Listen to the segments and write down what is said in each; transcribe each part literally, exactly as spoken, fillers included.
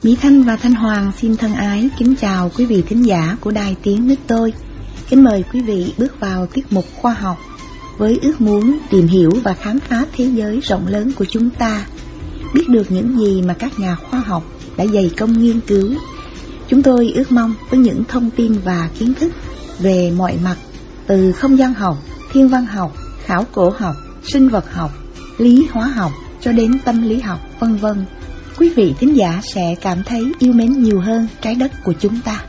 Mỹ Thanh và Thanh Hoàng xin thân ái kính chào quý vị thính giả của Đài Tiếng Nước Tôi. Kính mời quý vị bước vào tiết mục khoa học với ước muốn tìm hiểu và khám phá thế giới rộng lớn của chúng ta, biết được những gì mà các nhà khoa học đã dày công nghiên cứu. Chúng tôi ước mong với những thông tin và kiến thức về mọi mặt, từ không gian học, thiên văn học, khảo cổ học, sinh vật học, lý hóa học cho đến tâm lý học, vân vân, quý vị thính giả sẽ cảm thấy yêu mến nhiều hơn trái đất của chúng ta.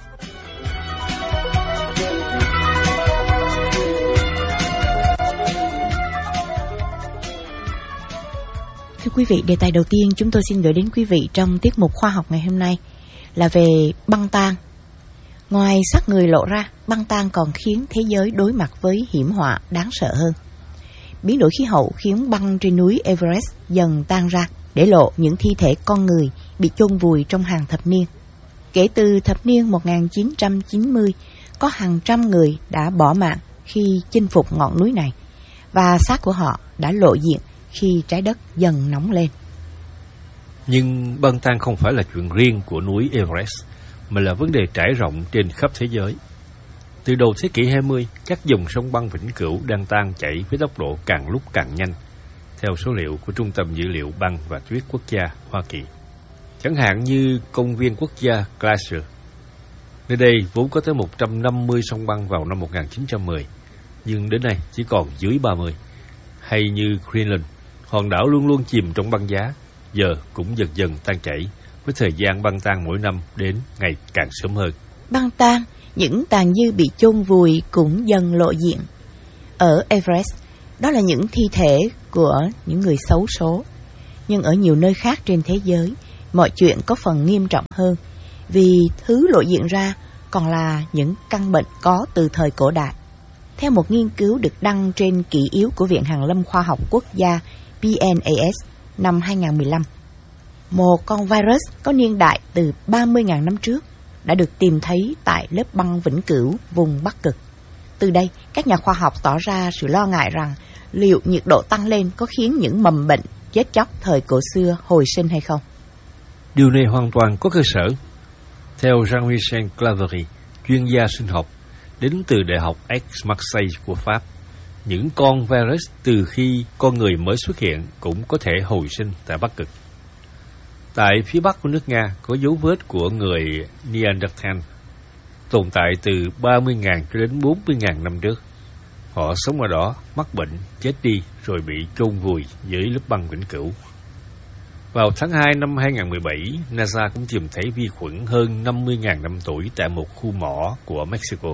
Thưa quý vị, đề tài đầu tiên chúng tôi xin gửi đến quý vị trong tiết mục khoa học ngày hôm nay là về băng tan. Ngoài xác người lộ ra, băng tan còn khiến thế giới đối mặt với hiểm họa đáng sợ hơn. Biến đổi khí hậu khiến băng trên núi Everest dần tan ra, để lộ những thi thể con người bị chôn vùi trong hàng thập niên. Kể từ thập niên một nghìn chín trăm chín mươi, có hàng trăm người đã bỏ mạng khi chinh phục ngọn núi này, và xác của họ đã lộ diện khi trái đất dần nóng lên. Nhưng băng tan không phải là chuyện riêng của núi Everest, mà là vấn đề trải rộng trên khắp thế giới. Từ đầu thế kỷ hai mươi, các dòng sông băng vĩnh cửu đang tan chảy với tốc độ càng lúc càng nhanh, theo số liệu của Trung tâm Dữ liệu Băng và Tuyết Quốc gia Hoa Kỳ. Chẳng hạn như công viên quốc gia Glacier. Nơi đây vốn có tới một trăm năm mươi sông băng vào năm một nghìn chín trăm mười, nhưng đến nay chỉ còn dưới ba mươi. Hay như Greenland, hòn đảo luôn luôn chìm trong băng giá, giờ cũng dần dần tan chảy, với thời gian băng tan mỗi năm đến ngày càng sớm hơn. Băng tan, những tàn dư bị chôn vùi cũng dần lộ diện. Ở Everest, đó là những thi thể của những người xấu số. Nhưng ở nhiều nơi khác trên thế giới, mọi chuyện có phần nghiêm trọng hơn, vì thứ lộ diện ra còn là những căn bệnh có từ thời cổ đại. Theo một nghiên cứu được đăng trên kỷ yếu của Viện Hàn lâm Khoa học Quốc gia P N A S năm hai nghìn không trăm mười lăm, một con virus có niên đại từ ba mươi nghìn năm trước đã được tìm thấy tại lớp băng vĩnh cửu vùng Bắc Cực. Từ đây, các nhà khoa học tỏ ra sự lo ngại rằng liệu nhiệt độ tăng lên có khiến những mầm bệnh chết chóc thời cổ xưa hồi sinh hay không. Điều này hoàn toàn có cơ sở. Theo Jean-Michel Claverie, chuyên gia sinh học đến từ Đại học Aix-Marseille của Pháp, những con virus từ khi con người mới xuất hiện cũng có thể hồi sinh tại Bắc Cực. Tại phía bắc của nước Nga có dấu vết của người Neanderthal tồn tại từ ba mươi nghìn cho đến bốn mươi nghìn năm trước. Họ sống ở đó, mắc bệnh, chết đi rồi bị chôn vùi dưới lớp băng vĩnh cửu. Vào tháng hai năm hai nghìn không trăm mười bảy, NASA cũng tìm thấy vi khuẩn hơn năm mươi nghìn năm tuổi tại một khu mỏ của Mexico.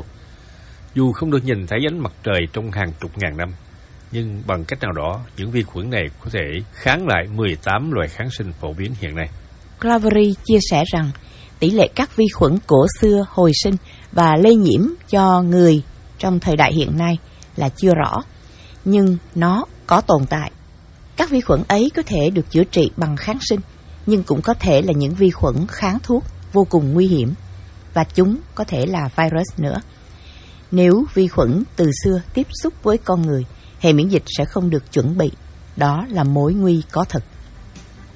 Dù không được nhìn thấy ánh mặt trời trong hàng chục ngàn năm, nhưng bằng cách nào đó, những vi khuẩn này có thể kháng lại mười tám loại kháng sinh phổ biến hiện nay. Claverie chia sẻ rằng tỷ lệ các vi khuẩn cổ xưa hồi sinh và lây nhiễm cho người trong thời đại hiện nay là chưa rõ, nhưng nó có tồn tại. Các vi khuẩn ấy có thể được chữa trị bằng kháng sinh, nhưng cũng có thể là những vi khuẩn kháng thuốc vô cùng nguy hiểm, và chúng có thể là virus nữa. Nếu vi khuẩn từ xưa tiếp xúc với con người, hệ miễn dịch sẽ không được chuẩn bị. Đó là mối nguy có thật.